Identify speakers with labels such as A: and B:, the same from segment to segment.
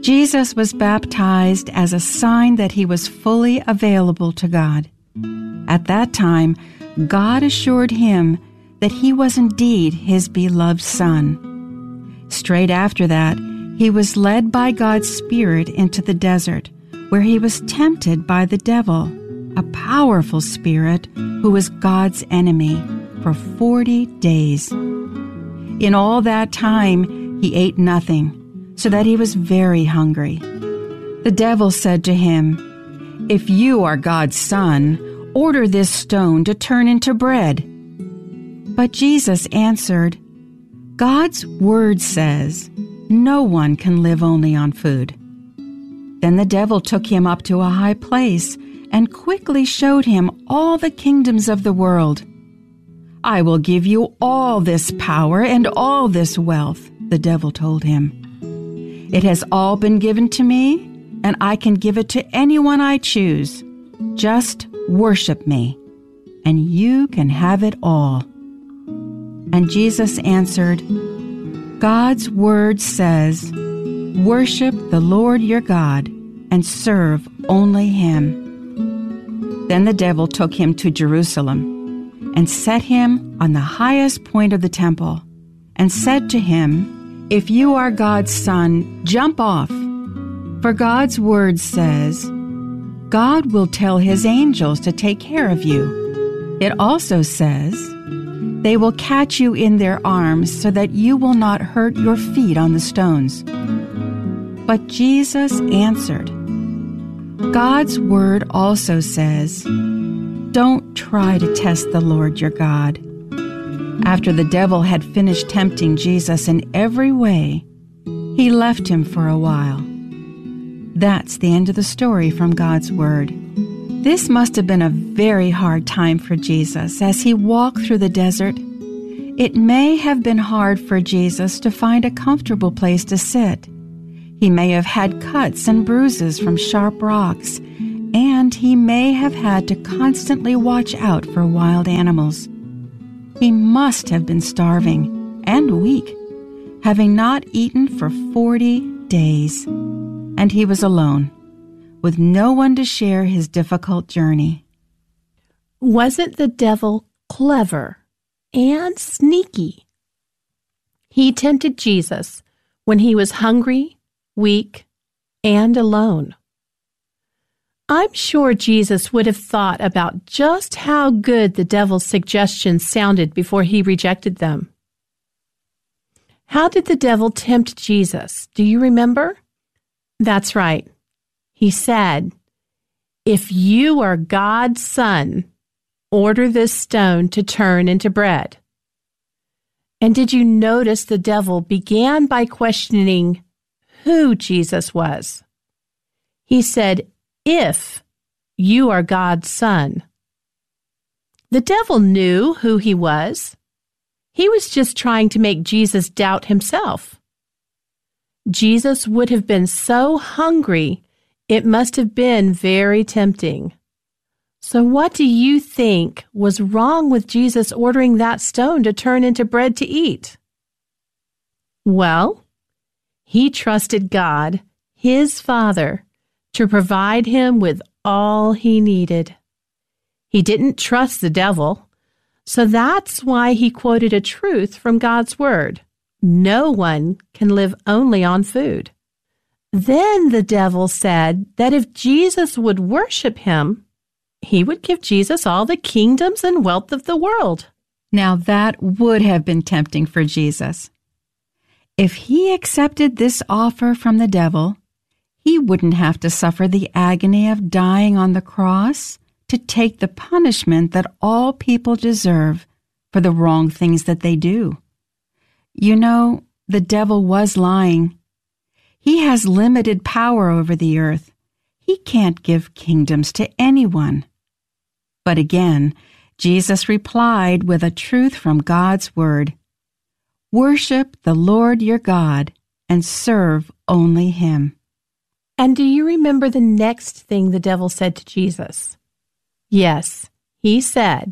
A: Jesus was baptized as a sign that he was fully available to God. At that time, God assured him that he was indeed his beloved Son. Straight after that, he was led by God's Spirit into the desert, where he was tempted by the devil, a powerful spirit who was God's enemy, for 40 days. In all that time, he ate nothing, so that he was very hungry. The devil said to him, "If you are God's Son, order this stone to turn into bread." But Jesus answered, "God's word says, no one can live only on food." Then the devil took him up to a high place and quickly showed him all the kingdoms of the world. "I will give you all this power and all this wealth," the devil told him. "It has all been given to me, and I can give it to anyone I choose. Just worship me, and you can have it all." And Jesus answered, "God's word says, worship the Lord your God and serve only him." Then the devil took him to Jerusalem and set him on the highest point of the temple and said to him, "If you are God's Son, jump off. For God's word says, God will tell his angels to take care of you. It also says, they will catch you in their arms so that you will not hurt your feet on the stones." But Jesus answered, "God's word also says, don't try to test the Lord your God." After the devil had finished tempting Jesus in every way, he left him for a while. That's the end of the story from God's Word. This must have been a very hard time for Jesus as he walked through the desert. It may have been hard for Jesus to find a comfortable place to sit. He may have had cuts and bruises from sharp rocks, and he may have had to constantly watch out for wild animals. He must have been starving and weak, having not eaten for 40 days. And he was alone, with no one to share his difficult journey.
B: Wasn't the devil clever and sneaky? He tempted Jesus when he was hungry, weak, and alone. I'm sure Jesus would have thought about just how good the devil's suggestions sounded before he rejected them. How did the devil tempt Jesus? Do you remember? That's right. He said, "If you are God's Son, order this stone to turn into bread." And did you notice the devil began by questioning who Jesus was? He said, "If you are God's Son." The devil knew who he was. He was just trying to make Jesus doubt himself. Jesus would have been so hungry, it must have been very tempting. So what do you think was wrong with Jesus ordering that stone to turn into bread to eat? Well, he trusted God, his Father, to provide him with all he needed. He didn't trust the devil, so that's why he quoted a truth from God's Word. No one can live only on food. Then the devil said that if Jesus would worship him, he would give Jesus all the kingdoms and wealth of the world.
A: Now that would have been tempting for Jesus. If he accepted this offer from the devil, he wouldn't have to suffer the agony of dying on the cross to take the punishment that all people deserve for the wrong things that they do. You know, the devil was lying. He has limited power over the earth. He can't give kingdoms to anyone. But again, Jesus replied with a truth from God's Word. Worship the Lord your God and serve only him.
B: And do you remember the next thing the devil said to Jesus? Yes, he said,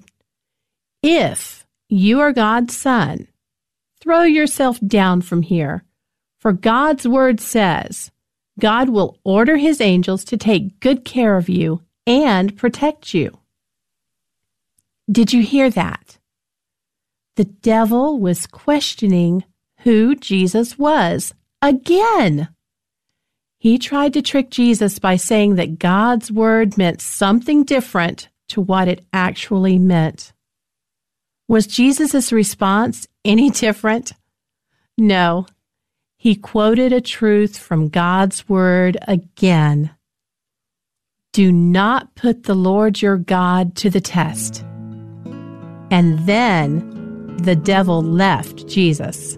B: "If you are God's Son, throw yourself down from here, for God's Word says, God will order His angels to take good care of you and protect you. Did you hear that? The devil was questioning who Jesus was again. He tried to trick Jesus by saying that God's word meant something different to what it actually meant. Was Jesus' response any different? No. He quoted a truth from God's word again. Do not put the Lord your God to the test. And then the devil left Jesus.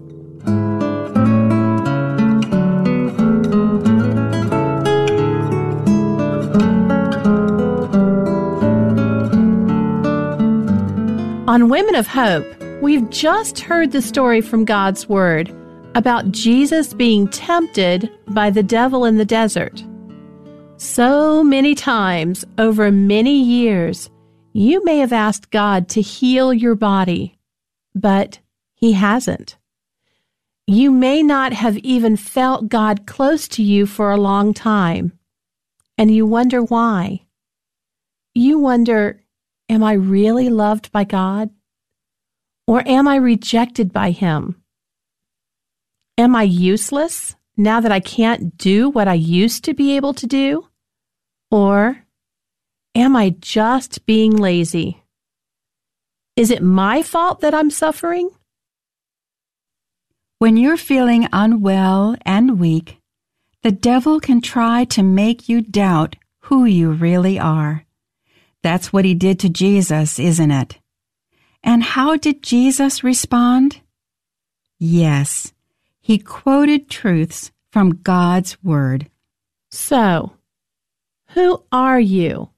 B: On Women of Hope, we've just heard the story from God's Word about Jesus being tempted by the devil in the desert. So many times over many years, you may have asked God to heal your body, but He hasn't. You may not have even felt God close to you for a long time, and you wonder why. You wonder, am I really loved by God? Or am I rejected by Him? Am I useless now that I can't do what I used to be able to do? Or am I just being lazy? Is it my fault that I'm suffering?
A: When you're feeling unwell and weak, the devil can try to make you doubt who you really are. That's what he did to Jesus, isn't it? And how did Jesus respond? Yes, he quoted truths from God's Word.
B: So, who are you?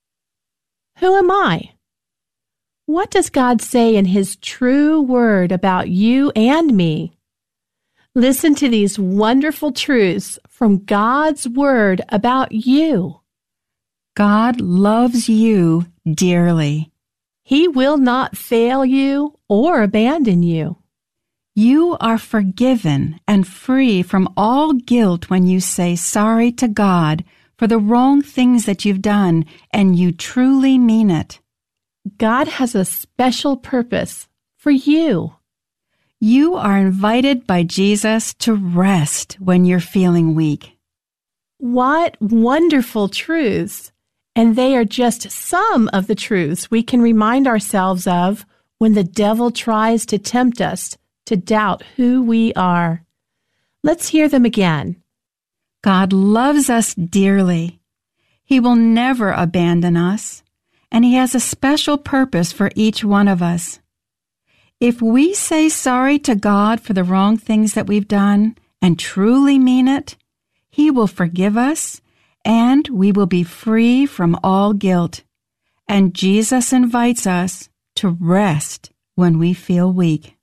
B: Who am I? What does God say in His true Word about you and me? Listen to these wonderful truths from God's Word about you.
A: God loves you dearly.
B: He will not fail you or abandon you.
A: You are forgiven and free from all guilt when you say sorry to God for the wrong things that you've done, and you truly mean it.
B: God has a special purpose for you.
A: You are invited by Jesus to rest when you're feeling weak.
B: What wonderful truths! And they are just some of the truths we can remind ourselves of when the devil tries to tempt us to doubt who we are. Let's hear them again.
A: God loves us dearly. He will never abandon us, and He has a special purpose for each one of us. If we say sorry to God for the wrong things that we've done and truly mean it, He will forgive us, and we will be free from all guilt. And Jesus invites us to rest when we feel weak.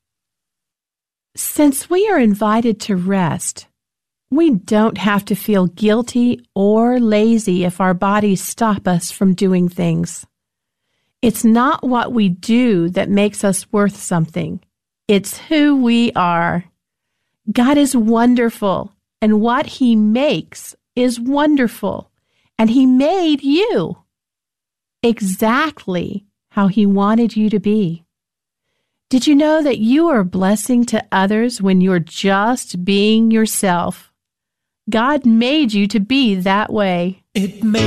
B: Since we are invited to rest, we don't have to feel guilty or lazy if our bodies stop us from doing things. It's not what we do that makes us worth something. It's who we are. God is wonderful, and what He makes is wonderful, and He made you exactly how He wanted you to be. Did you know that you are a blessing to others when you're just being yourself? God made you to be that way.
C: It may